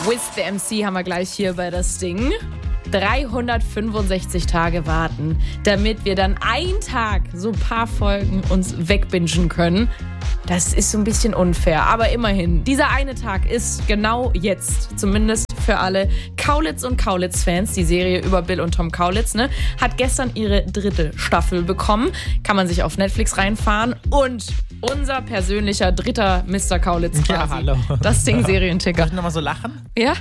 With the MC haben wir gleich hier bei das Ding. 365 Tage warten, damit wir dann einen Tag so ein paar Folgen uns wegbingen können. Das ist so ein bisschen unfair, aber immerhin. Dieser eine Tag ist genau jetzt, zumindest für alle Kaulitz und Kaulitz-Fans. Die Serie über Bill und Tom Kaulitz, hat gestern ihre 3. Staffel bekommen. Kann man sich auf Netflix reinfahren. Und unser persönlicher 3. Mr. Kaulitz quasi. Ja, hallo. Das Ding Serienticker. Soll ich nochmal so lachen? Ja?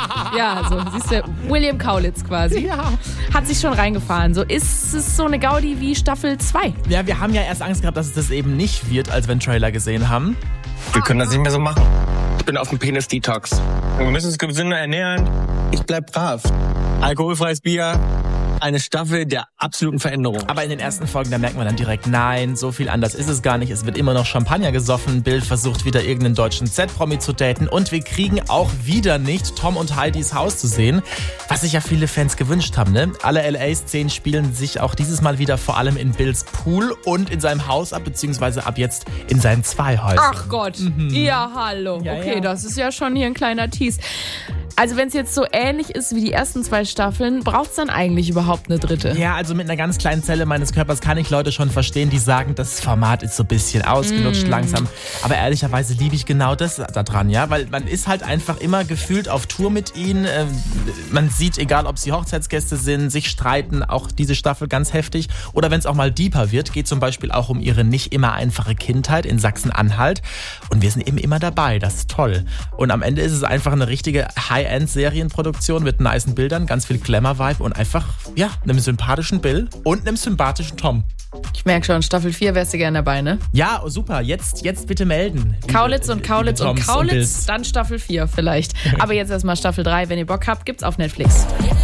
Ja, so, siehst du, William Kaulitz quasi. Ja. Hat sich schon reingefahren. So, ist es so eine Gaudi wie Staffel 2? Ja, wir haben ja erst Angst gehabt, dass es das eben nicht wird, als wir den Trailer gesehen haben. Wir können das nicht mehr so machen. Ich bin auf dem Penis-Detox. Wir müssen uns gesünder ernähren. Ich bleib brav. Alkoholfreies Bier. Eine Staffel der absoluten Veränderung. Aber in den ersten Folgen, da merkt man dann direkt, nein, so viel anders ist es gar nicht. Es wird immer noch Champagner gesoffen. Bill versucht wieder irgendeinen deutschen Z-Promi zu daten. Und wir kriegen auch wieder nicht Tom und Heidis Haus zu sehen, was sich ja viele Fans gewünscht haben. Alle LA-Szenen spielen sich auch dieses Mal wieder vor allem in Bills Pool und in seinem Haus ab, beziehungsweise ab jetzt in seinen 2 Häusern. Ach Gott, ja, hallo. Ja, okay, ja. Das ist ja schon hier ein kleiner Tease. Also wenn es jetzt so ähnlich ist wie die ersten 2 Staffeln, braucht es dann eigentlich überhaupt eine 3.? Ja, also mit einer ganz kleinen Zelle meines Körpers kann ich Leute schon verstehen, die sagen, das Format ist so ein bisschen ausgelutscht langsam. Aber ehrlicherweise liebe ich genau das daran, ja, weil man ist halt einfach immer gefühlt auf Tour mit ihnen. Man sieht, egal ob sie Hochzeitsgäste sind, sich streiten, auch diese Staffel ganz heftig. Oder wenn es auch mal deeper wird, geht zum Beispiel auch um ihre nicht immer einfache Kindheit in Sachsen-Anhalt. Und wir sind eben immer dabei, das ist toll. Und am Ende ist es einfach eine richtige High-End-Serienproduktion mit nicen Bildern, ganz viel Glamour-Vibe und einfach, ja, einem sympathischen Bill und einem sympathischen Tom. Ich merke schon, Staffel 4 wärst du gerne dabei, ne? Ja, super. Jetzt bitte melden. Kaulitz und Kaulitz liebe und Toms Kaulitz, Bills. dann Staffel 4 vielleicht. Aber jetzt erstmal Staffel 3, wenn ihr Bock habt, gibt's auf Netflix.